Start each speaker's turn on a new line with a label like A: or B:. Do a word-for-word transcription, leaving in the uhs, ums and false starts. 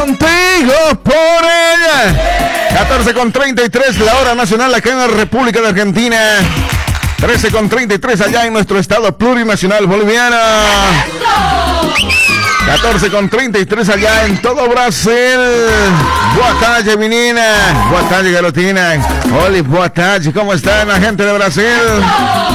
A: contigo, por ella. catorce con treinta y tres, la hora nacional acá en la República de Argentina. trece con treinta y tres allá en nuestro estado plurinacional boliviano. catorce con treinta y tres allá en todo Brasil. Boa tarde, menina. Boa tarde, garotina. Hola, boa tarde. ¿Cómo están la gente de Brasil?